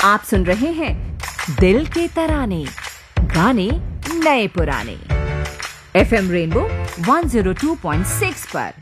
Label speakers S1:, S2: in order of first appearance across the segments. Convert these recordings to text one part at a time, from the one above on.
S1: आप सुन रहे हैं दिल के तराने, गाने नए पुराने। FM रेनबो 102.6 पर।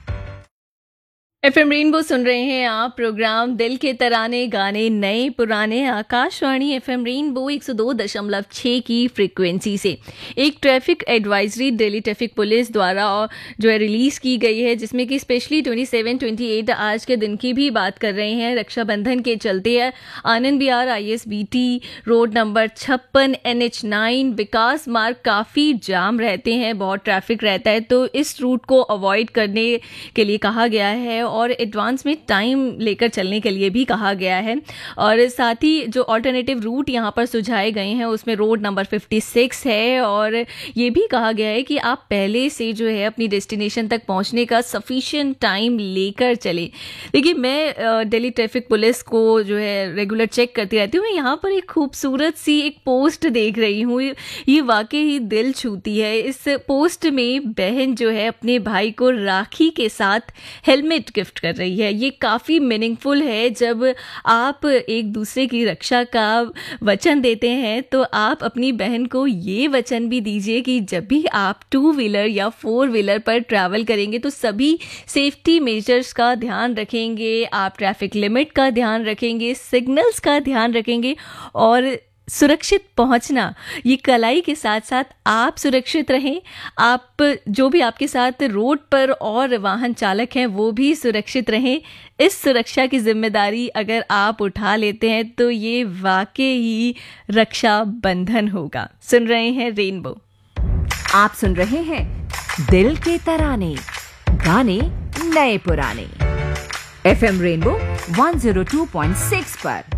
S2: FM रेनबो सुन रहे हैं आप। प्रोग्राम दिल के तराने, गाने नए पुराने, आकाशवाणी FM रेनबो 102.6 की फ्रीक्वेंसी से। एक traffic advisory Delhi traffic police द्वारा जो है रिलीज की गई है, जिसमें कि स्पेशली 27-28 आज के दिन की भी बात कर रहे हैं। रक्षाबंधन के चलते है आनंद Bihar ISBT road number 56 NH9 विकास मार्ग काफ़ी जाम रहते हैं, बहुत ट्रैफिक रहता है, तो इस रूट को अवॉइड करने के लिए कहा गया है और एडवांस में टाइम लेकर चलने के लिए भी कहा गया है। और साथ ही जो ऑल्टरनेटिव रूट यहाँ पर सुझाए गए हैं उसमें रोड नंबर 56 है, और ये भी कहा गया है कि आप पहले से जो है अपनी डेस्टिनेशन तक पहुँचने का सफिशिएंट टाइम लेकर चले। देखिए, मैं दिल्ली ट्रैफिक पुलिस को जो है रेगुलर चेक करती रहती हूँ। मैं यहाँ पर एक खूबसूरत सी एक पोस्ट देख रही हूँ, ये वाकई ही दिल छूती है। इस पोस्ट में बहन जो है अपने भाई को राखी के साथ हेलमेट गिफ्ट कर रही है। ये काफ़ी मीनिंगफुल है। जब आप एक दूसरे की रक्षा का वचन देते हैं तो आप अपनी बहन को ये वचन भी दीजिए कि जब भी आप 2 व्हीलर या 4 व्हीलर पर ट्रैवल करेंगे तो सभी सेफ्टी मेजर्स का ध्यान रखेंगे, आप ट्रैफिक लिमिट का ध्यान रखेंगे, सिग्नल्स का ध्यान रखेंगे और सुरक्षित पहुंचना, ये कलाई के साथ साथ आप सुरक्षित रहें, आप जो भी आपके साथ रोड पर और वाहन चालक हैं वो भी सुरक्षित रहें। इस सुरक्षा की जिम्मेदारी अगर आप उठा लेते हैं तो ये वाकई ही रक्षा बंधन होगा। सुन रहे हैं रेनबो।
S1: आप सुन रहे हैं दिल के तराने, गाने नए पुराने। FM रेनबो 102.6 पर।